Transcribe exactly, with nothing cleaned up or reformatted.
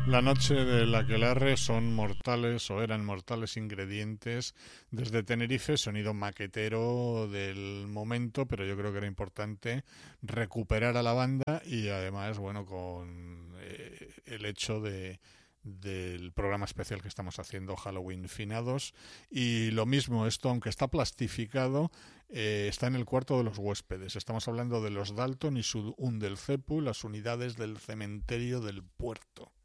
La noche del aquelarre son mortales o eran mortales ingredientes desde Tenerife, sonido maquetero del momento, pero yo creo que era importante recuperar a la banda y además, bueno, con eh, el hecho de del programa especial que estamos haciendo Halloween Finados, y lo mismo, esto aunque está plastificado, eh, está en el cuarto de los huéspedes. Estamos hablando de los Dalton y su Undelcepu, las unidades del cementerio del puerto.